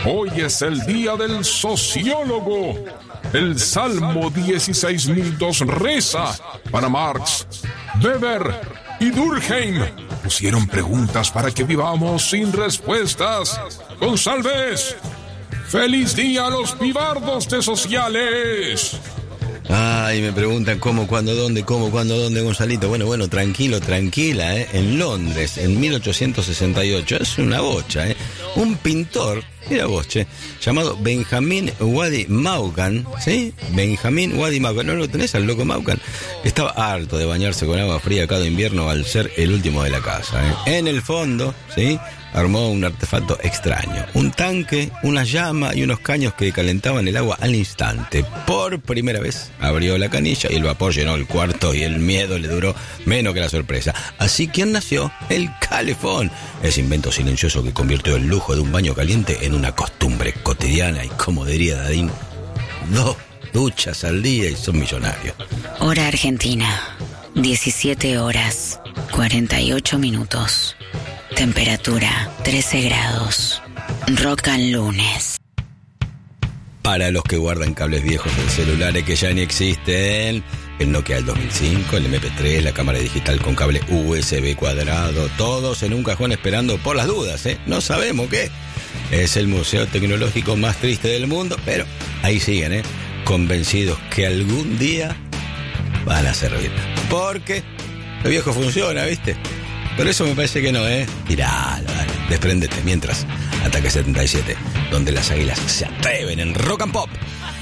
Hoy es el día del sociólogo. El Salmo 16.002 reza para Marx, Weber y Durkheim. Pusieron preguntas para que vivamos sin respuestas. González, ¡feliz día a los pibardos de sociales! Ay, me preguntan cómo, cuándo, dónde, Gonzalito. Bueno, tranquila, En Londres, en 1868, es una bocha, Un pintor, mira vos, llamado Benjamin Wadi Maugham, ¿sí? Benjamin Wadi Maugham, ¿no lo tenés al loco Maugham? Estaba harto de bañarse con agua fría cada invierno al ser el último de la casa, En el fondo, ¿sí? Armó un artefacto extraño, un tanque, una llama y unos caños que calentaban el agua al instante. Por primera vez abrió la canilla y el vapor llenó el cuarto y el miedo le duró menos que la sorpresa. Así que nació el calefón, ese invento silencioso que convirtió el lujo de un baño caliente en una costumbre cotidiana y, como diría Dadín, 2 duchas al día y son millonarios. Hora Argentina, 17 horas, 48 minutos. Temperatura 13 grados. Rock and lunes. Para los que guardan cables viejos en celulares que ya ni existen, el Nokia del 2005, el MP3, la cámara digital con cable USB cuadrado, todos en un cajón esperando por las dudas, No sabemos qué. Es el museo tecnológico más triste del mundo, pero ahí siguen, convencidos que algún día van a servir. Porque lo viejo funciona, ¿viste? Pero eso me parece que no, Tiralo, dale, despréndete. Mientras, Ataque 77, donde las águilas se atreven en Rock and Pop.